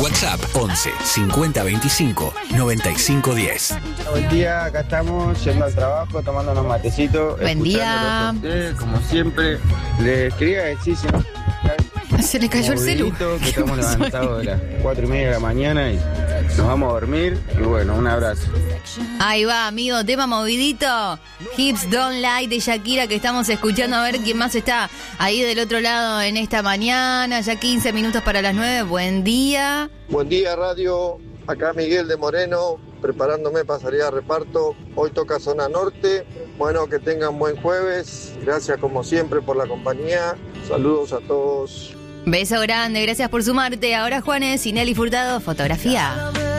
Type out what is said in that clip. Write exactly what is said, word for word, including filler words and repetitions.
WhatsApp once cincuenta veinticinco noventa y cinco diez. Buen día, acá estamos yendo al trabajo, tomando unos matecitos. Buen día. Ustedes, como siempre, les quería decir, si no, se le cayó el celu. Que estamos levantados de las cuatro y media de la mañana y nos vamos a dormir. Y bueno, un abrazo. Ahí va, amigo, tema movidito. Hips Don't Lie de Shakira, que estamos escuchando. A ver quién más está ahí del otro lado en esta mañana. Ya quince minutos para las nueve. Buen día. Buen día, radio. Acá Miguel de Moreno, preparándome para salir a reparto. Hoy toca zona norte. Bueno, que tengan buen jueves. Gracias como siempre por la compañía. Saludos a todos. Beso grande, gracias por sumarte. Ahora Juanes y Nelly Furtado, fotografía.